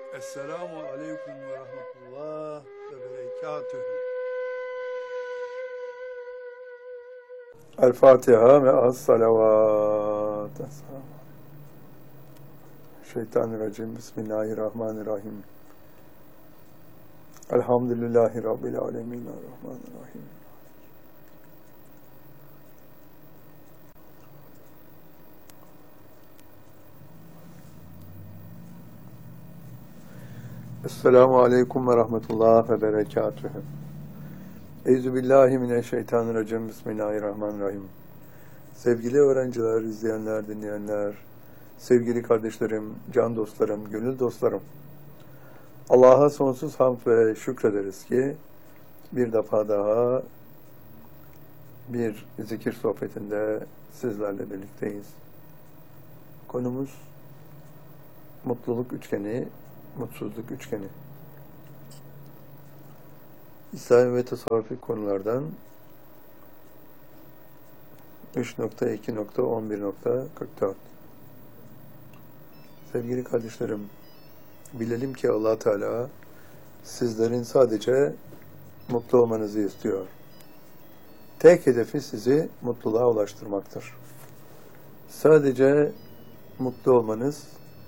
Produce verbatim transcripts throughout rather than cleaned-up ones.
Esselamu Aleyküm ve Rahmetullah ve Berekatühü. El Fatiha ve as-salavat. Şeytanirracim. Bismillahirrahmanirrahim. Elhamdülillahi Rabbil alemin. Rahmanirrahim. Esselamu Aleyküm ve Rahmetullah ve Berekatühü. Euzubillahimineşşeytanirracim. Bismillahirrahmanirrahim. Sevgili öğrenciler, izleyenler, dinleyenler, sevgili kardeşlerim, can dostlarım, gönül dostlarım. Allah'a sonsuz hamd ve şükrederiz ki bir defa daha bir zikir sohbetinde sizlerle birlikteyiz. Konumuz mutluluk üçgeni, mutsuzluk üçgeni. İslami ve tasavvufi konulardan üç nokta iki nokta on bir nokta kırk dört. Sevgili kardeşlerim, bilelim ki Allah Teala sizlerin sadece mutlu olmanızı istiyor. Tek hedefi sizi mutluluğa ulaştırmaktır. Sadece mutlu olmanız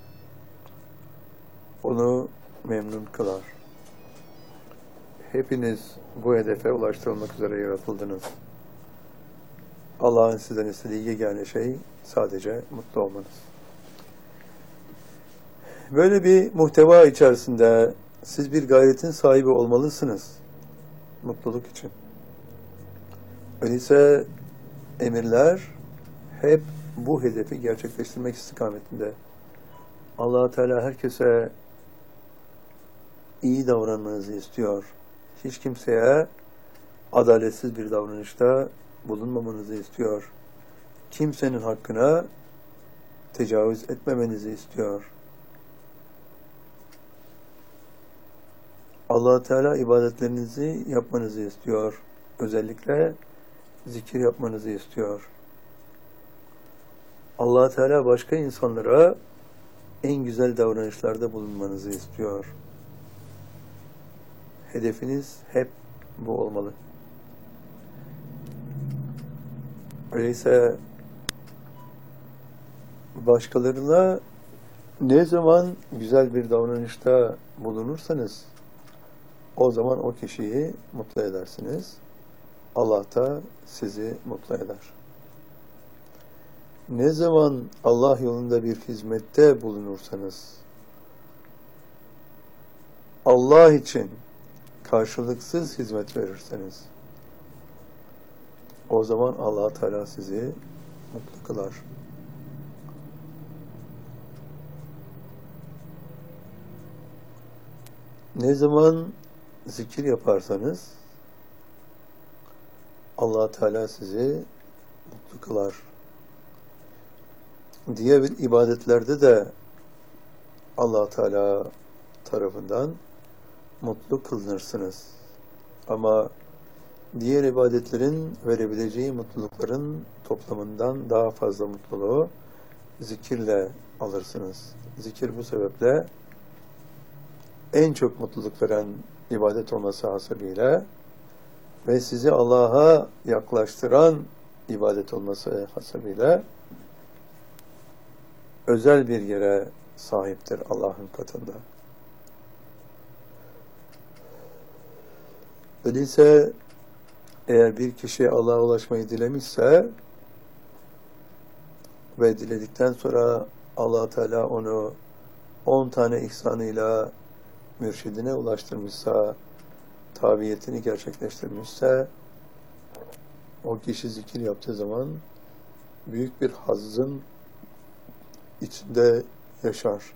onu memnun kılar. Hepiniz bu hedefe ulaştırılmak üzere yaratıldınız. Allah'ın sizden istediği yegane şey sadece mutlu olmanız. Böyle bir muhteva içerisinde siz bir gayretin sahibi olmalısınız mutluluk için. Öyleyse emirler hep bu hedefi gerçekleştirmek istikametinde. Allah Teala herkese iyi davranmanızı istiyor. Hiç kimseye adaletsiz bir davranışta bulunmamanızı istiyor. Kimsenin hakkına tecavüz etmemenizi istiyor. Allah Teala ibadetlerinizi yapmanızı istiyor. Özellikle zikir yapmanızı istiyor. Allah Teala başka insanlara en güzel davranışlarda bulunmanızı istiyor. Hedefiniz hep bu olmalı. Öyleyse başkalarına ne zaman güzel bir davranışta bulunursanız o zaman o kişiyi mutlu edersiniz. Allah da sizi mutlu eder. Ne zaman Allah yolunda bir hizmette bulunursanız, Allah için karşılıksız hizmet verirseniz, o zaman Allah Teala sizi mutlu kılar. Ne zaman zikir yaparsanız, Allah Teala sizi mutlu kılar. Diğer ibadetlerde de Allah Teala tarafından mutlu kılınırsınız. Ama diğer ibadetlerin verebileceği mutlulukların toplamından daha fazla mutluluğu zikirle alırsınız. Zikir bu sebeple en çok mutluluk veren ibadet olması hasebiyle ve sizi Allah'a yaklaştıran ibadet olması hasebiyle özel bir yere sahiptir Allah'ın katında. Öyleyse eğer bir kişi Allah'a ulaşmayı dilemişse ve diledikten sonra Allah Teala onu on tane ihsanıyla mürşidine ulaştırmışsa, tabiyetini gerçekleştirmişse, o kişi zikir yaptığı zaman büyük bir hazzın içinde yaşar.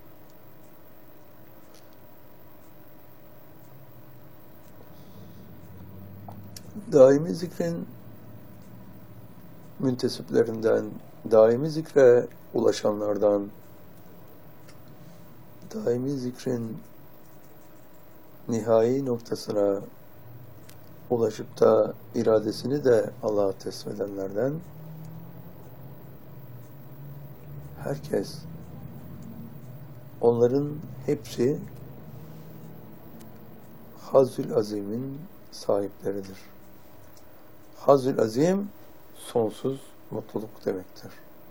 Daimi zikrin müntesiplerinden, daimi zikre ulaşanlardan, daimi zikrin nihai noktasına ulaşıp da iradesini de Allah'a teslim edenlerden herkes, onların hepsi Hazül Azim'in sahipleridir. Hazül Azim, sonsuz mutluluk demektir.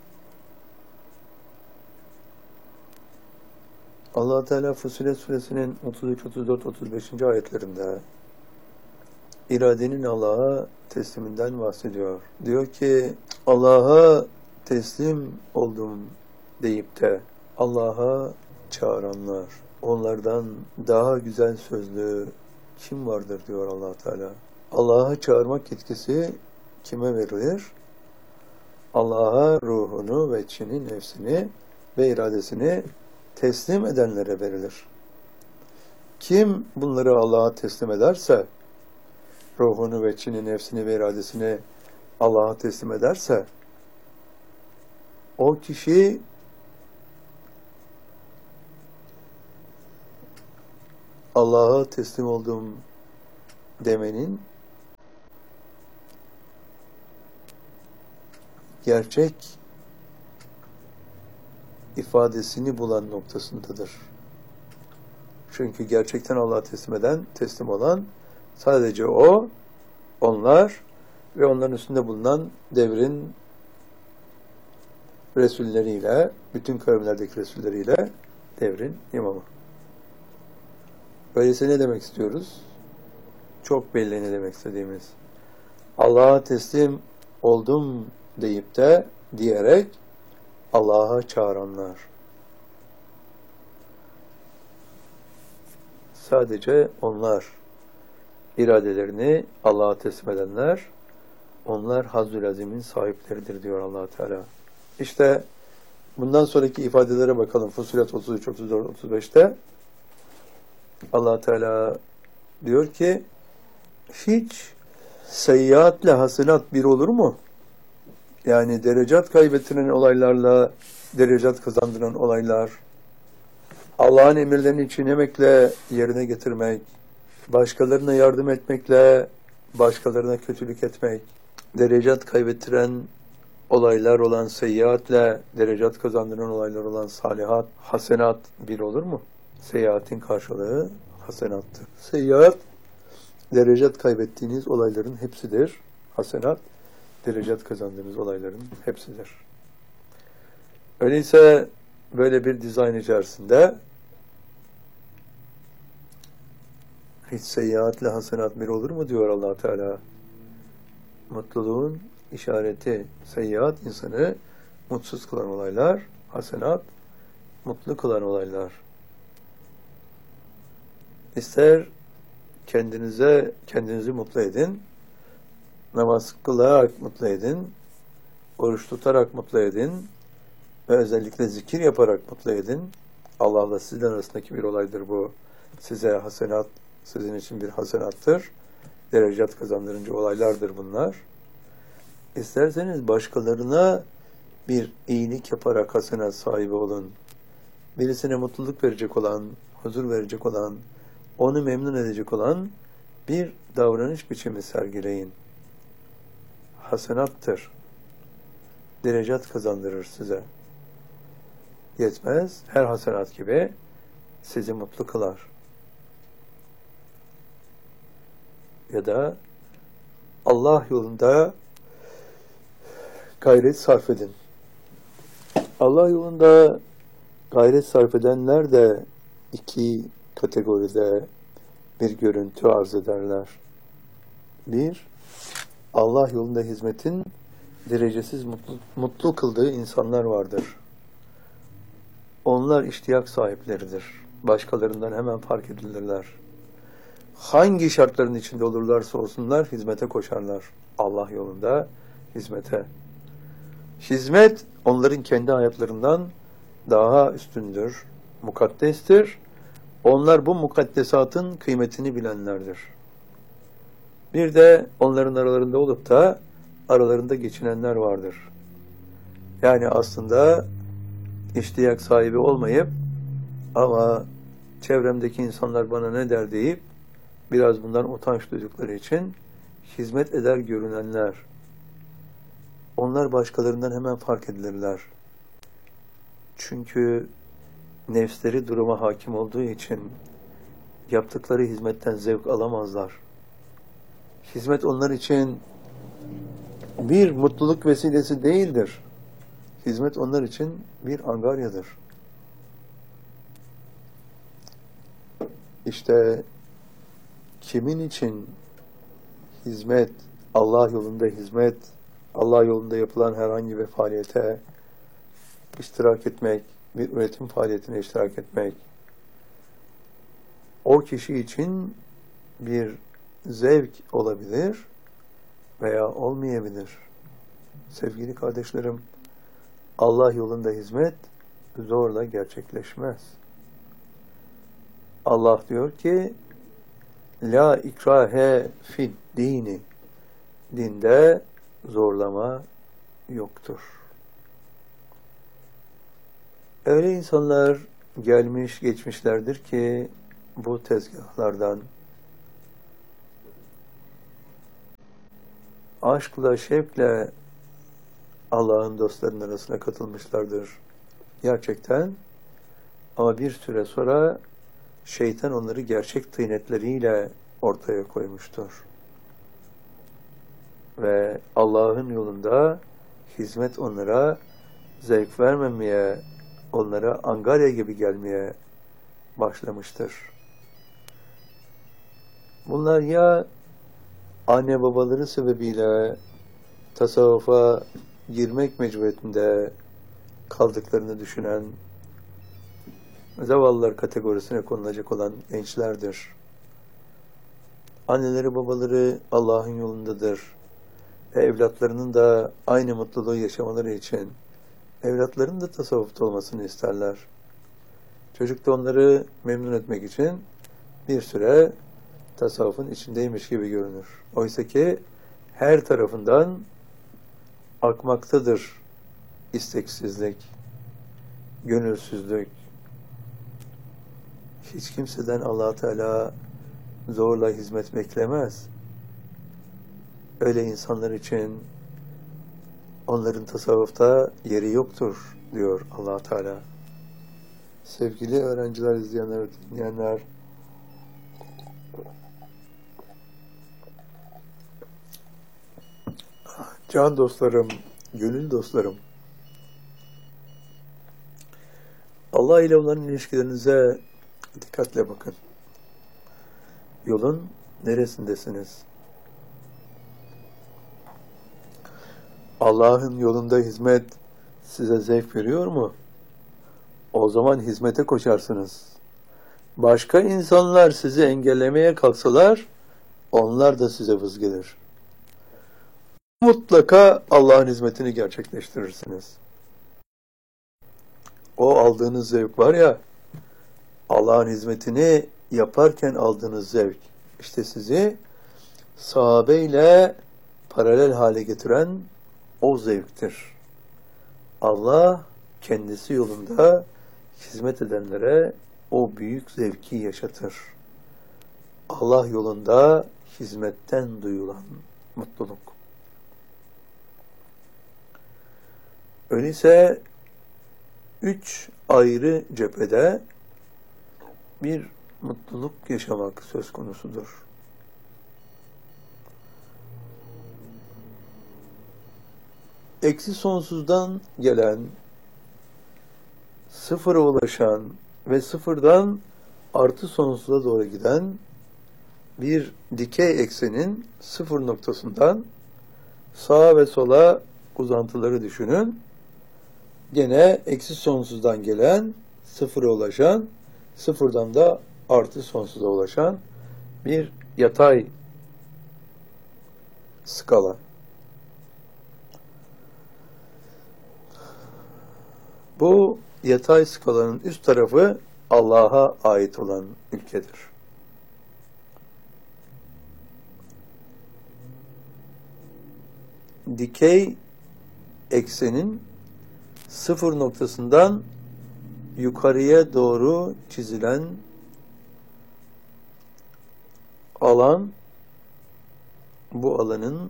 Allah Teala Fussilet Suresinin otuz üç, otuz dört, otuz beşinci ayetlerinde iradenin Allah'a tesliminden bahsediyor. Diyor ki, Allah'a teslim oldum deyip de Allah'a çağıranlar, onlardan daha güzel sözlü kim vardır diyor Allah Teala. Allah'a çağırmak yetkisi kime verilir? Allah'a ruhunu ve içini, nefsini ve iradesini teslim edenlere verilir. Kim bunları Allah'a teslim ederse, ruhunu ve içini, nefsini ve iradesini Allah'a teslim ederse, o kişi Allah'a teslim oldum demenin gerçek ifadesini bulan noktasındadır. Çünkü gerçekten Allah'a teslim eden, teslim olan sadece o, onlar ve onların üstünde bulunan devrin Resulleriyle, bütün kavimlerdeki Resulleriyle devrin imamı. Öyleyse ne demek istiyoruz? Çok belli ne demek istediğimiz. Allah'a teslim oldum deyip de diyerek Allah'a çağıranlar. Sadece onlar, iradelerini Allah'a teslim edenler, onlar Hazzül Azim'in sahipleridir diyor Allah Teala. İşte bundan sonraki ifadelere bakalım. Fussilet otuz üç, otuz dört, otuz beşte Allah Teala diyor ki, hiç seyyiatle hasenat bir olur mu? Yani derecat kaybettiren olaylarla derecat kazandıran olaylar, Allah'ın emirlerini çiğnemekle yerine getirmek, başkalarına yardım etmekle başkalarına kötülük etmek, derecat kaybettiren olaylar olan seyyiatle derecat kazandıran olaylar olan salihat, hasenat bir olur mu? Seyyiatin karşılığı hasenattır. Seyyiat, derecat kaybettiğiniz olayların hepsidir. Hasenat, derecat kazandığınız olayların hepsidir. Öyleyse böyle bir dizayn içerisinde hiç seyyiatle hasenat bir olur mu diyor Allah Teala. Mutluluğun işareti seyyiat insanı mutsuz kılan olaylar, hasenat mutlu kılan olaylar. İster kendinize kendinizi mutlu edin, namaz kılarak mutlu edin, oruç tutarak mutlu edin ve özellikle zikir yaparak mutlu edin. Allah'la sizin arasındaki bir olaydır bu. Size hasenat, sizin için bir hasenattır. Derecat kazandırıcı olaylardır bunlar. İsterseniz başkalarına bir iyilik yaparak hasenat sahibi olun. Birisine mutluluk verecek olan, huzur verecek olan, onu memnun edecek olan bir davranış biçimi sergileyin. Hasenattır. Derecat kazandırır size. Yetmez, her hasenat gibi sizi mutlu kılar. Ya da Allah yolunda gayret sarf edin. Allah yolunda gayret sarf edenler de iki kategoride bir görüntü arz ederler. Bir, Allah yolunda hizmetin derecesiz mutlu, mutlu kıldığı insanlar vardır. Onlar iştiyak sahipleridir. Başkalarından hemen fark edilirler. Hangi şartların içinde olurlarsa olsunlar hizmete koşarlar. Allah yolunda hizmete. Hizmet onların kendi hayatlarından daha üstündür, mukaddestir. Onlar bu mukaddesatın kıymetini bilenlerdir. Bir de onların aralarında olup da aralarında geçinenler vardır. Yani aslında iştiyak sahibi olmayıp ama çevremdeki insanlar bana ne der deyip biraz bundan utanç duydukları için hizmet eder görünenler. Onlar başkalarından hemen fark edilirler. Çünkü nefsleri duruma hakim olduğu için yaptıkları hizmetten zevk alamazlar. Hizmet onlar için bir mutluluk vesilesi değildir. Hizmet onlar için bir angaryadır. İşte kimin için hizmet, Allah yolunda hizmet, Allah yolunda yapılan herhangi bir faaliyete iştirak etmek, bir üretim faaliyetine iştirak etmek, o kişi için bir zevk olabilir veya olmayabilir. Sevgili kardeşlerim, Allah yolunda hizmet zorla gerçekleşmez. Allah diyor ki, La ikrahe fid dini, dinde zorlama yoktur. Öyle insanlar gelmiş geçmişlerdir ki bu tezgahlardan aşkla, şevkle Allah'ın dostlarının arasına katılmışlardır. Gerçekten. Ama bir süre sonra şeytan onları gerçek tıynetleriyle ortaya koymuştur. Ve Allah'ın yolunda hizmet onlara zevk vermemeye, onlara angarya gibi gelmeye başlamıştır. Bunlar ya anne babaları sebebiyle tasavvufa girmek mecburiyetinde kaldıklarını düşünen zavallılar kategorisine konulacak olan gençlerdir. Anneleri babaları Allah'ın yolundadır. Ve evlatlarının da aynı mutluluğu yaşamaları için evlatlarının da tasavvufta olmasını isterler. Çocuk da onları memnun etmek için bir süre tasavvufun içindeymiş gibi görünür. Oysa ki her tarafından akmaktadır isteksizlik, gönülsüzlük. Hiç kimseden Allah Teala zorla hizmet beklemez. Öyle insanlar için onların tasavvufta yeri yoktur diyor Allah Teala. Sevgili öğrenciler, izleyenler, dinleyenler, can dostlarım, gönül dostlarım, Allah ile olan ilişkilerinize dikkatle bakın. Yolun neresindesiniz? Allah'ın yolunda hizmet size zevk veriyor mu? O zaman hizmete koşarsınız. Başka insanlar sizi engellemeye kalksalar, onlar da size vız gelir. Mutlaka Allah'ın hizmetini gerçekleştirirsiniz. O aldığınız zevk var ya, Allah'ın hizmetini yaparken aldığınız zevk, işte sizi sahabeyle paralel hale getiren o zevktir. Allah kendisi yolunda hizmet edenlere o büyük zevki yaşatır. Allah yolunda hizmetten duyulan mutluluk. Öyleyse üç ayrı cephede bir mutluluk yaşamak söz konusudur. Eksi sonsuzdan gelen, sıfıra ulaşan ve sıfırdan artı sonsuza doğru giden bir dikey eksenin sıfır noktasından sağa ve sola uzantıları düşünün. Gene eksi sonsuzdan gelen, sıfıra ulaşan, sıfırdan da artı sonsuza ulaşan bir yatay skala. Bu yatay skalanın üst tarafı Allah'a ait olan ülkedir. Dikey eksenin sıfır noktasından yukarıya doğru çizilen alan, bu alanın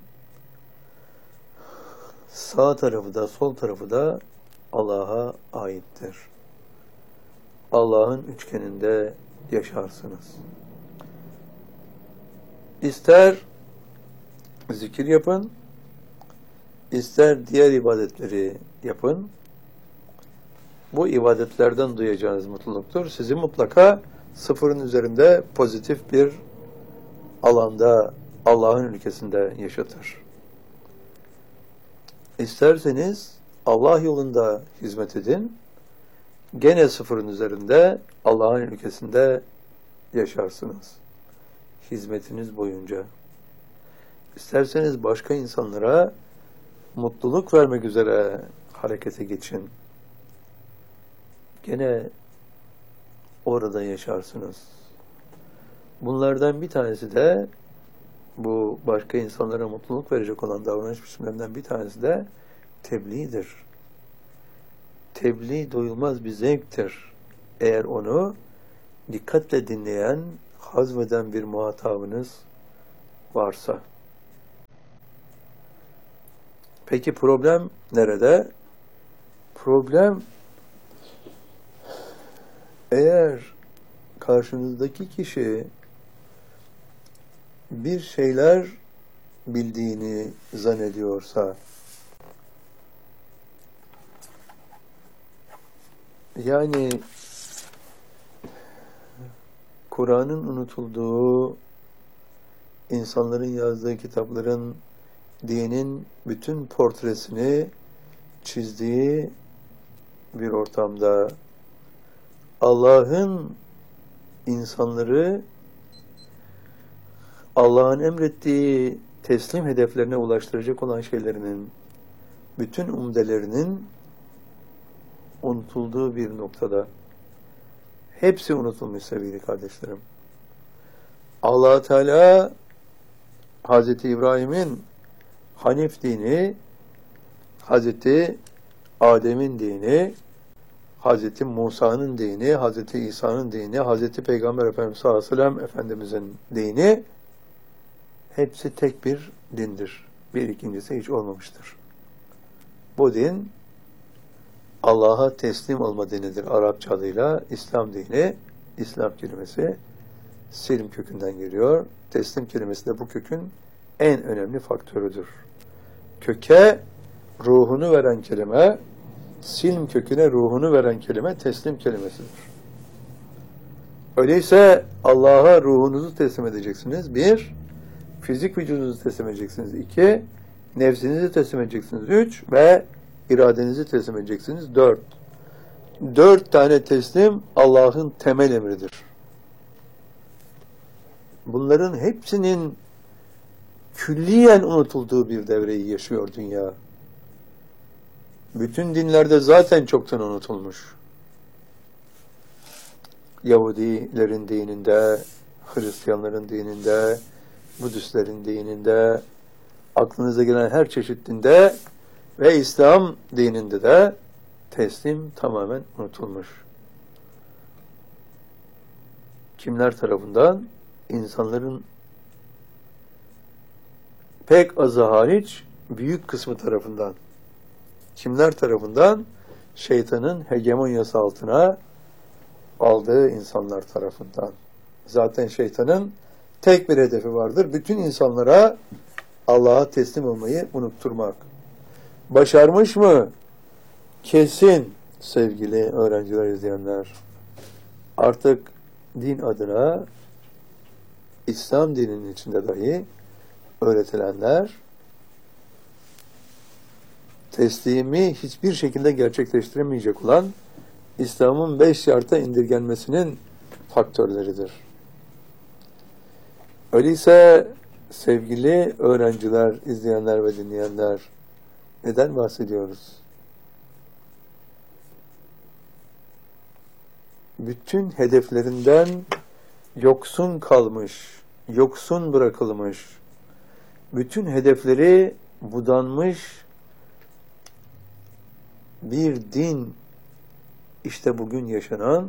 sağ tarafı da sol tarafı da Allah'a aittir. Allah'ın üçgeninde yaşarsınız. İster zikir yapın, ister diğer ibadetleri yapın. Bu ibadetlerden duyacağınız mutluluktur. Sizi mutlaka sıfırın üzerinde pozitif bir alanda, Allah'ın ülkesinde yaşatır. İsterseniz Allah yolunda hizmet edin, gene sıfırın üzerinde Allah'ın ülkesinde yaşarsınız. Hizmetiniz boyunca. İsterseniz başka insanlara mutluluk vermek üzere harekete geçin. Gene orada yaşarsınız. Bunlardan bir tanesi de, bu başka insanlara mutluluk verecek olan davranış biçimlerinden bir tanesi de tebliğdir. Tebliğ doyulmaz bir zevktir. Eğer onu dikkatle dinleyen, hazmeden bir muhatabınız varsa. Peki problem nerede? Problem, eğer karşınızdaki kişi bir şeyler bildiğini zannediyorsa, yani Kur'an'ın unutulduğu, insanların yazdığı kitapların dinin bütün portresini çizdiği bir ortamda Allah'ın insanları Allah'ın emrettiği teslim hedeflerine ulaştıracak olan şeylerinin bütün umdelerinin unutulduğu bir noktada, hepsi unutulmuş sevgili kardeşlerim. Allah Teala Hazreti İbrahim'in Hanif dini, Hazreti Adem'in dini, Hazreti Musa'nın dini, Hazreti İsa'nın dini, Hazreti Peygamber Efendimiz sallallahu aleyhi ve sellem Efendimizin dini, hepsi tek bir dindir. Bir ikincisi hiç olmamıştır. Bu din Allah'a teslim olma dinidir. Arapça adıyla İslam dini. İslam kelimesi silm kökünden geliyor. Teslim kelimesi de bu kökün en önemli faktörüdür. Köke ruhunu veren kelime, silm köküne ruhunu veren kelime teslim kelimesidir. Öyleyse Allah'a ruhunuzu teslim edeceksiniz. Bir, fizik vücudunuzu teslim edeceksiniz. İki, nefsinizi teslim edeceksiniz. Üç ve iradenizi teslim edeceksiniz. Dört. Dört tane teslim Allah'ın temel emridir. Bunların hepsinin külliyen unutulduğu bir devreyi yaşıyor dünya. Bütün dinlerde zaten çoktan unutulmuş. Yahudilerin dininde, Hristiyanların dininde, Budistlerin dininde, aklınıza gelen her çeşit dinde ve İslam dininde de teslim tamamen unutulmuş. Kimler tarafından? İnsanların pek azı hariç büyük kısmı tarafından. Kimler tarafından? Şeytanın hegemonyası altına aldığı insanlar tarafından. Zaten şeytanın tek bir hedefi vardır. Bütün insanlara Allah'a teslim olmayı unutturmak. Başarmış mı? Kesin sevgili öğrenciler, izleyenler. Artık din adına İslam dininin içinde dahi öğretilenler teslimi hiçbir şekilde gerçekleştiremeyecek olan İslam'ın beş şarta indirgenmesinin faktörleridir. Öyleyse sevgili öğrenciler, izleyenler ve dinleyenler, neden bahsediyoruz? Bütün hedeflerinden yoksun kalmış, yoksun bırakılmış, bütün hedefleri budanmış bir din, işte bugün yaşanan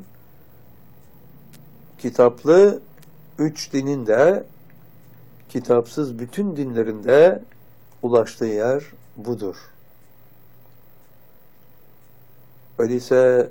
kitaplı üç dinin de kitapsız bütün dinlerinde ulaştığı yer budur. Öyleyse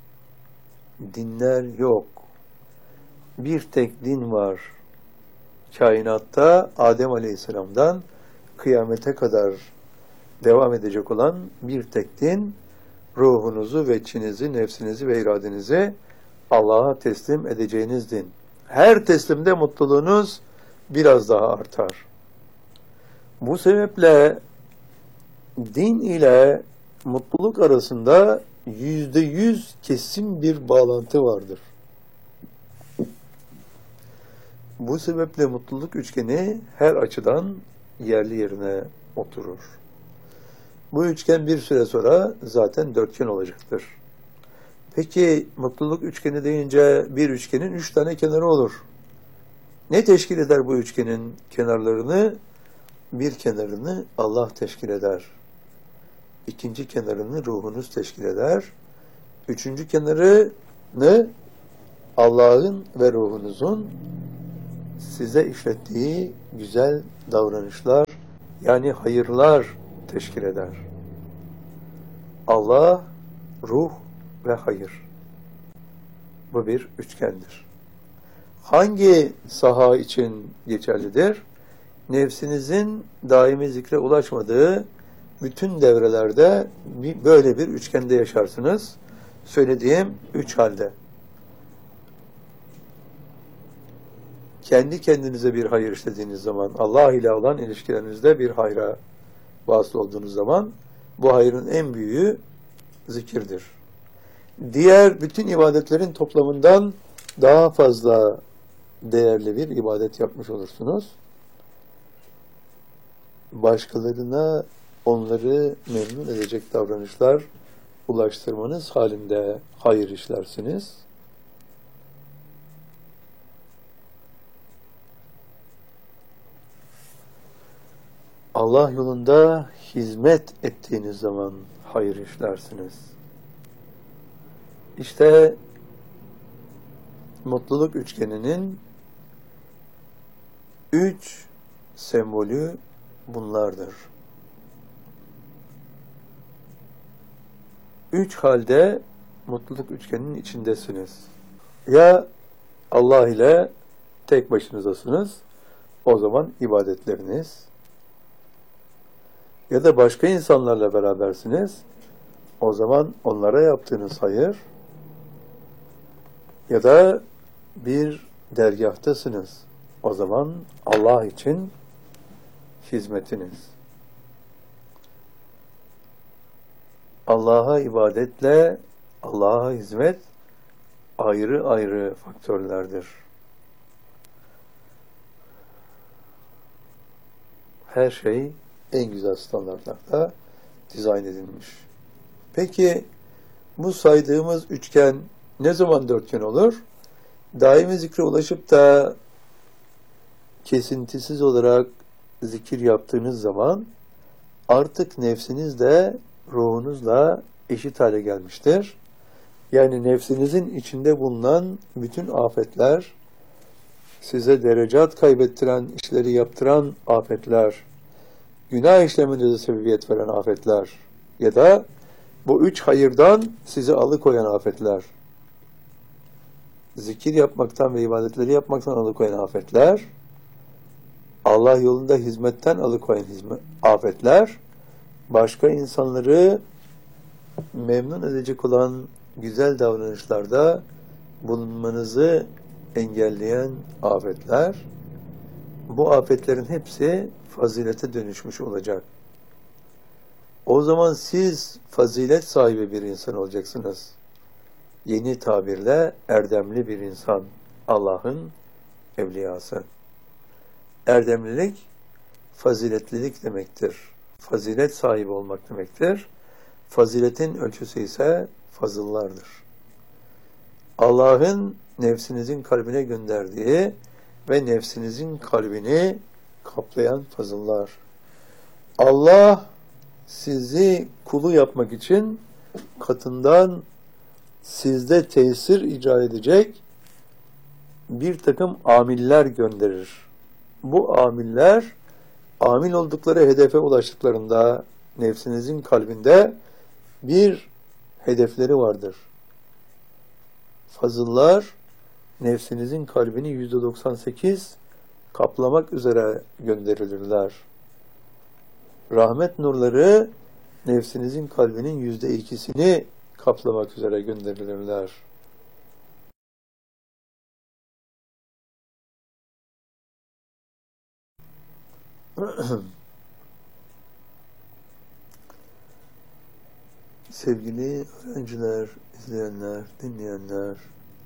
dinler yok. Bir tek din var. kainatta Adem Aleyhisselam'dan kıyamete kadar devam edecek olan bir tek din, ruhunuzu ve içinizi, nefsinizi ve iradenizi Allah'a teslim edeceğiniz din. Her teslimde mutluluğunuz biraz daha artar. Bu sebeple din ile mutluluk arasında yüzde yüz kesin bir bağlantı vardır. Bu sebeple mutluluk üçgeni her açıdan yerli yerine oturur. Bu üçgen bir süre sonra zaten dörtgen olacaktır. Peki mutluluk üçgeni deyince bir üçgenin üç tane kenarı olur. Ne teşkil eder bu üçgenin kenarlarını? Bir kenarını Allah teşkil eder. İkinci kenarını ruhunuz teşkil eder. Üçüncü kenarını Allah'ın ve ruhunuzun size işlettiği güzel davranışlar, yani hayırlar teşkil eder. Allah, ruh ve hayır. Bu bir üçgendir. Hangi saha için geçerlidir? Nefsinizin daimi zikre ulaşmadığı bütün devrelerde böyle bir üçgende yaşarsınız. Söylediğim üç halde. Kendi kendinize bir hayır işlediğiniz zaman, Allah ile olan ilişkilerinizde bir hayra vasıl olduğunuz zaman, bu hayrın en büyüğü zikirdir. Diğer bütün ibadetlerin toplamından daha fazla değerli bir ibadet yapmış olursunuz. Başkalarına onları memnun edecek davranışlar ulaştırmanız halinde hayır işlersiniz. Allah yolunda hizmet ettiğiniz zaman hayır işlersiniz. İşte mutluluk üçgeninin üç sembolü bunlardır. Üç halde mutluluk üçgeninin içindesiniz. Ya Allah ile tek başınızasınız, o zaman ibadetleriniz, ya da başka insanlarla berabersiniz, o zaman onlara yaptığınız hayır, ya da bir dergâhtasınız, o zaman Allah için hizmetiniz. Allah'a ibadetle Allah'a hizmet ayrı ayrı faktörlerdir. Her şey en güzel standartlarda dizayn edilmiş. Peki bu saydığımız üçgen ne zaman dörtgen olur? Daimi zikre ulaşıp da kesintisiz olarak zikir yaptığınız zaman artık nefsiniz de ruhunuzla eşit hale gelmiştir. Yani nefsinizin içinde bulunan bütün afetler, size derecat kaybettiren, işleri yaptıran afetler, günah işleminize sebebiyet veren afetler ya da bu üç hayırdan sizi alıkoyan afetler, zikir yapmaktan ve ibadetleri yapmaktan alıkoyan afetler, Allah yolunda hizmetten alıkoyan hizmet, afetler, başka insanları memnun edecek olan güzel davranışlarda bulunmanızı engelleyen afetler, bu afetlerin hepsi fazilete dönüşmüş olacak. O zaman siz fazilet sahibi bir insan olacaksınız. Yeni tabirle erdemli bir insan, Allah'ın evliyası. Erdemlilik, faziletlilik demektir. Fazilet sahibi olmak demektir. Faziletin ölçüsü ise fazıllardır. Allah'ın nefsinizin kalbine gönderdiği ve nefsinizin kalbini kaplayan fazıllar. Allah sizi kulu yapmak için katından sizde tesir icra edecek bir takım amiller gönderir. Bu amiller, amil oldukları hedefe ulaştıklarında nefsinizin kalbinde bir hedefleri vardır. Fazıllar, nefsinizin kalbini yüzde doksan sekiz kaplamak üzere gönderilirler. Rahmet nurları nefsinizin kalbinin yüzde ikisini kaplamak üzere gönderilirler. Sevgili öğrenciler, izleyenler, dinleyenler,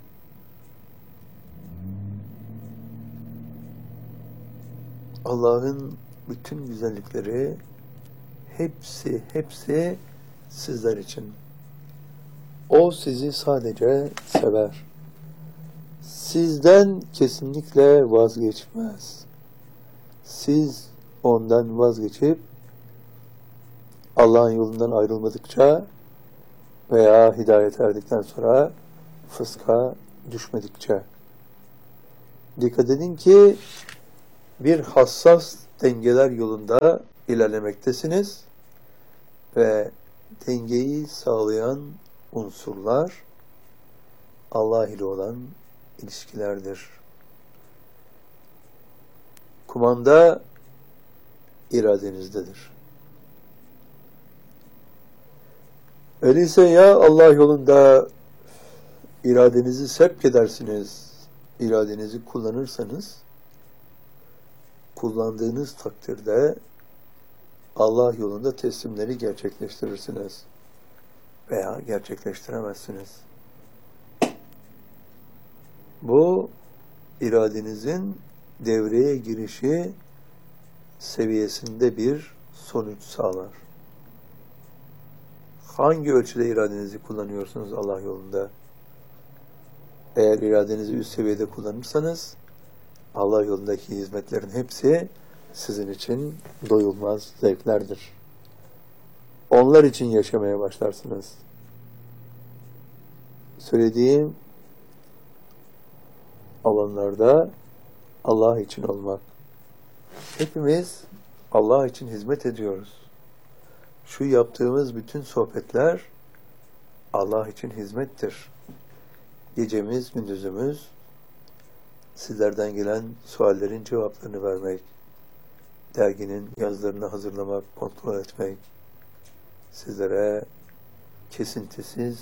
Allah'ın bütün güzellikleri hepsi, hepsi sizler için. O sizi sadece sever. Sizden kesinlikle vazgeçmez. Siz ondan vazgeçip Allah'ın yolundan ayrılmadıkça veya hidayet erdikten sonra fıska düşmedikçe. Dikkat edin ki bir hassas dengeler yolunda ilerlemektesiniz ve dengeyi sağlayan unsurlar Allah ile olan ilişkilerdir. Kumanda iradenizdedir. Öyleyse ya Allah yolunda iradenizi sevk edersiniz, iradenizi kullanırsanız, kullandığınız takdirde Allah yolunda teslimleri gerçekleştirirsiniz veya gerçekleştiremezsiniz. Bu iradenizin devreye girişi seviyesinde bir sonuç sağlar. Hangi ölçüde iradenizi kullanıyorsunuz Allah yolunda? Eğer iradenizi üst seviyede kullanırsanız Allah yolundaki hizmetlerin hepsi sizin için doyulmaz zevklerdir. Onlar için yaşamaya başlarsınız. Söylediğim alanlarda Allah için olmak. Hepimiz Allah için hizmet ediyoruz. Şu yaptığımız bütün sohbetler Allah için hizmettir. Gecemiz, gündüzümüz sizlerden gelen suallerin cevaplarını vermek, derginin yazılarını hazırlamak, kontrol etmek, sizlere kesintisiz,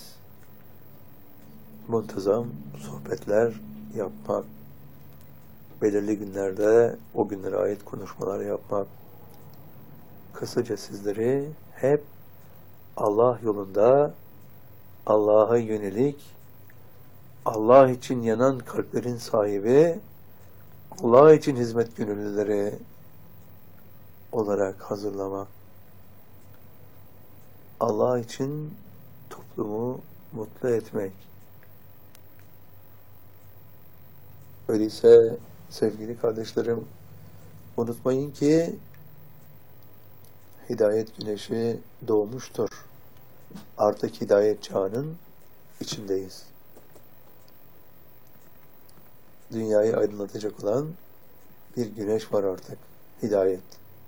muntazam sohbetler yapmak, belirli günlerde o günlere ait konuşmalar yapmak, kısaca sizleri hep Allah yolunda, Allah'a yönelik, Allah için yanan kalplerin sahibi, Allah için hizmet gönüllüleri olarak hazırlamak. Allah için toplumu mutlu etmek. Öyleyse sevgili kardeşlerim, unutmayın ki hidayet güneşi doğmuştur. Artık hidayet çağının içindeyiz. Dünyayı aydınlatacak olan bir güneş var artık. Hidayet.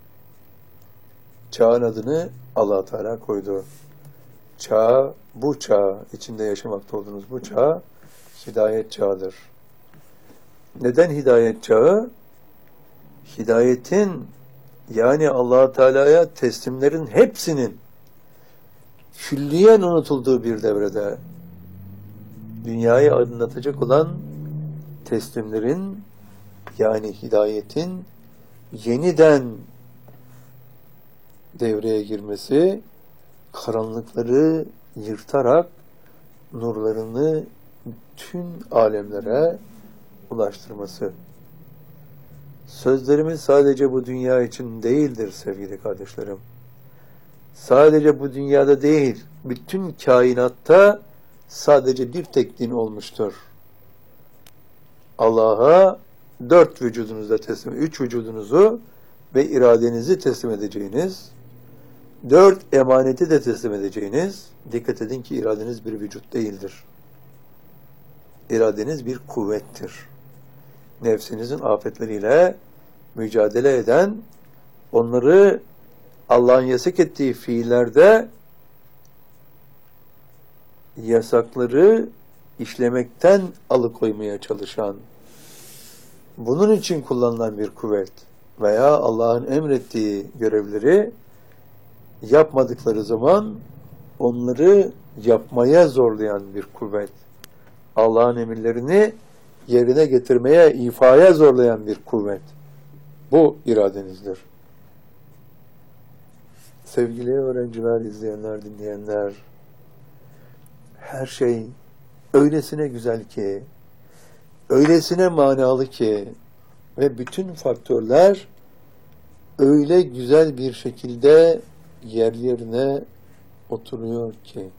Çağın adını Allah Teala koydu. Çağ, bu çağ, içinde yaşamakta olduğunuz bu çağ hidayet çağıdır. Neden hidayet çağı? Hidayetin, yani Allah Teala'ya teslimlerin hepsinin külliyen unutulduğu bir devrede dünyayı aydınlatacak olan teslimlerin, yani hidayetin yeniden devreye girmesi, karanlıkları yırtarak nurlarını tüm alemlere ulaştırması. Sözlerimiz sadece bu dünya için değildir sevgili kardeşlerim. Sadece bu dünyada değil, bütün kainatta sadece bir tek din olmuştur. Allah'a dört vücudunuzda teslim, üç vücudunuzu ve iradenizi teslim edeceğiniz, dört emaneti de teslim edeceğiniz, dikkat edin ki iradeniz bir vücut değildir. İradeniz bir kuvvettir. Nefsinizin afetleriyle mücadele eden, onları Allah'ın yasak ettiği fiillerde yasakları işlemekten alıkoymaya çalışan, bunun için kullanılan bir kuvvet veya Allah'ın emrettiği görevleri yapmadıkları zaman onları yapmaya zorlayan bir kuvvet. Allah'ın emirlerini yerine getirmeye, ifaya zorlayan bir kuvvet. Bu iradenizdir. Sevgili öğrenciler, izleyenler, dinleyenler, her şey öylesine güzel ki, öylesine manalı ki ve bütün faktörler öyle güzel bir şekilde yer yerine oturuyor ki